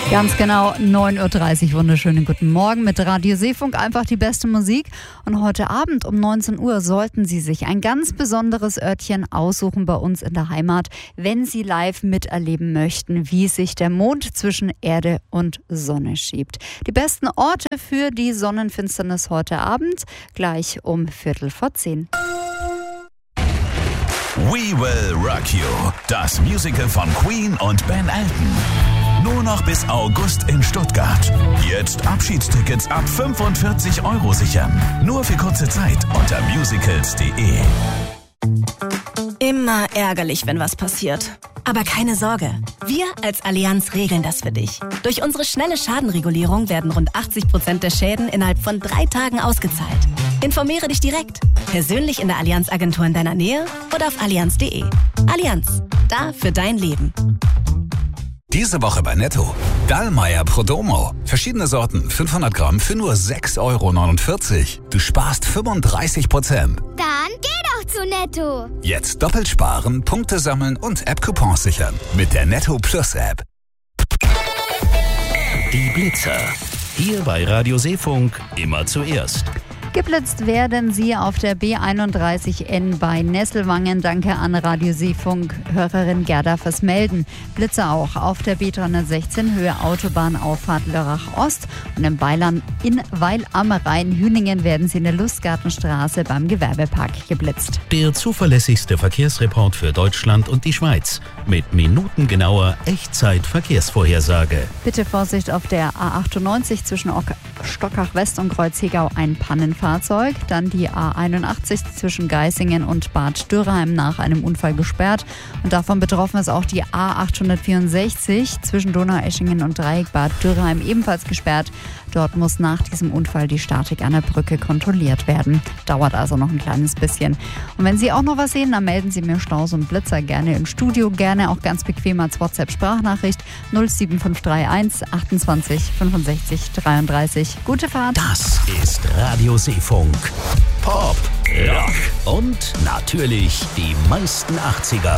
Ganz genau, 9.30 Uhr, wunderschönen guten Morgen mit Radio Seefunk, einfach die beste Musik. Und heute Abend um 19 Uhr sollten Sie sich ein ganz besonderes Örtchen aussuchen bei uns in der Heimat, wenn Sie live miterleben möchten, wie sich der Mond zwischen Erde und Sonne schiebt. Die besten Orte für die Sonnenfinsternis heute Abend, gleich um 9:45. We Will Rock You, das Musical von Queen und Ben Elton. Nur noch bis August in Stuttgart. Jetzt Abschiedstickets ab 45 € sichern. Nur für kurze Zeit unter musicals.de. Immer ärgerlich, wenn was passiert. Aber keine Sorge, wir als Allianz regeln das für dich. Durch unsere schnelle Schadenregulierung werden rund 80% der Schäden innerhalb von 3 Tagen ausgezahlt. Informiere dich direkt, persönlich in der Allianz-Agentur in deiner Nähe oder auf allianz.de. Allianz, da für dein Leben. Diese Woche bei Netto. Dallmayr Prodomo. Verschiedene Sorten, 500 Gramm für nur 6,49 €. Du sparst 35%. Dann geh doch zu Netto. Jetzt doppelt sparen, Punkte sammeln und App-Coupons sichern. Mit der Netto Plus App. Die Blitzer. Hier bei Radio Seefunk immer zuerst. Geblitzt werden Sie auf der B31N bei Nesselwangen. Danke an Radio Seefunk Hörerin Gerda fürs Melden. Blitze auch auf der B316 Höhe Autobahnauffahrt Lörrach Ost und in Weil am Rhein Hüningen werden Sie in der Lustgartenstraße beim Gewerbepark geblitzt. Der zuverlässigste Verkehrsreport für Deutschland und die Schweiz. Mit minutengenauer Echtzeit-Verkehrsvorhersage. Bitte Vorsicht auf der A98 zwischen Stockach West und Kreuzhegau, ein Pannenfahrzeug. Dann die A81 zwischen Geisingen und Bad Dürrheim nach einem Unfall gesperrt. Und davon betroffen ist auch die A864 zwischen Donaueschingen und Dreieck Bad Dürrheim ebenfalls gesperrt. Dort muss nach diesem Unfall die Statik an der Brücke kontrolliert werden. Dauert also noch ein kleines bisschen. Und wenn Sie auch noch was sehen, dann melden Sie mir Staus und Blitzer gerne im Studio, gerne auch ganz bequem als WhatsApp-Sprachnachricht 07531 28 65 33. Gute Fahrt. Das ist Radio Seefunk. Pop, Rock und natürlich die meisten 80er.